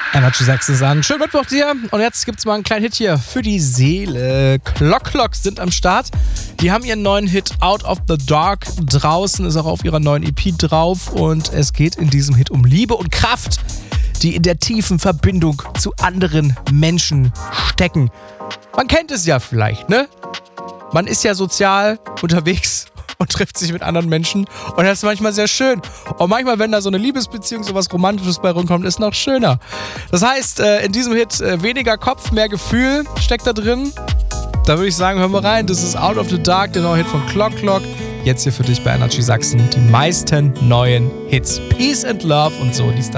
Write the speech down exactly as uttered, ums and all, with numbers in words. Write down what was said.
Energy Sachsen sagen, schönen Mittwoch dir. Und jetzt gibt's mal einen kleinen Hit hier für die Seele. Clock Clocks sind am Start. Die haben ihren neuen Hit Out of the Dark draußen, ist auch auf ihrer neuen E P drauf. Und es geht in diesem Hit um Liebe und Kraft, die in der tiefen Verbindung zu anderen Menschen stecken. Man kennt es ja vielleicht, ne? Man ist ja sozial unterwegs und trifft sich mit anderen Menschen und das ist manchmal sehr schön. Und manchmal, wenn da so eine Liebesbeziehung, so was Romantisches bei rumkommt, ist noch schöner. Das heißt, in diesem Hit weniger Kopf, mehr Gefühl steckt da drin. Da würde ich sagen, hören wir rein. Das ist Out of the Dark, der neue Hit von Clock Clock. Jetzt hier für dich bei Energy Sachsen die meisten neuen Hits. Peace and Love und so, die